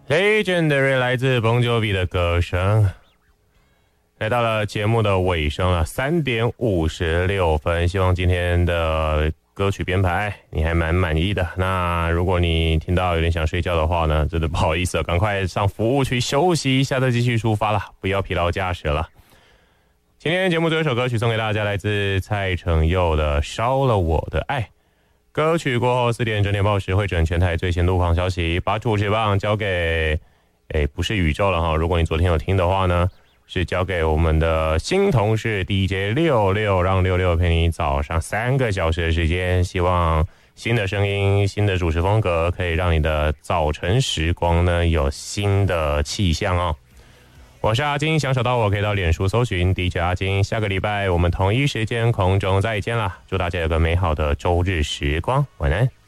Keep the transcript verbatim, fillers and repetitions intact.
Legendary 来自 Bon Jovi 的歌声，来到了节目的尾声了，三点五十六分。希望今天的歌曲编排你还蛮满意的。那如果你听到有点想睡觉的话呢，真的不好意思了，赶快上服务区休息一下，再继续出发了，不要疲劳驾驶了。今天节目最后一首歌曲送给大家，来自蔡承佑的《烧了我的爱》。歌曲过后四点整点报时会诊全台最新路况消息，把主持棒交给诶不是宇宙了哈，如果你昨天有听的话呢，是交给我们的新同事 D J 六六，让六六陪你早上三个小时的时间，希望新的声音新的主持风格可以让你的早晨时光呢有新的气象哦。我是阿金，想找到我可以到脸书搜寻 D J 阿金，下个礼拜我们同一时间空中再见啦，祝大家有个美好的周日时光，晚安。